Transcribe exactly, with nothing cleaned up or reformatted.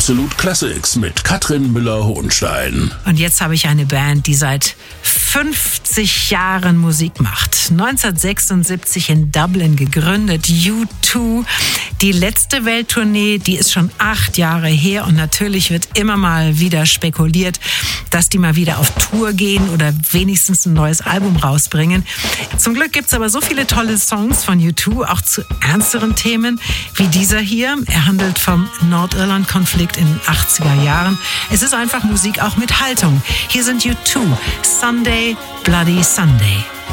Absolut Classics mit Katrin Müller-Hohenstein. Und jetzt habe ich eine Band, die seit fünfzig Jahren Musik macht. neunzehnhundertsechsundsiebzig in Dublin gegründet, U zwei. Die letzte Welttournee, die ist schon acht Jahre her und natürlich wird immer mal wieder spekuliert, dass die mal wieder auf Tour gehen oder wenigstens ein neues Album rausbringen. Zum Glück gibt es aber so viele tolle Songs von U zwei, auch zu ernsteren Themen wie dieser hier. Er handelt vom Nordirland-Konflikt in den achtziger Jahren. Es ist einfach Musik auch mit Haltung. Hier sind U zwei, Sunday, Bloody Sunday.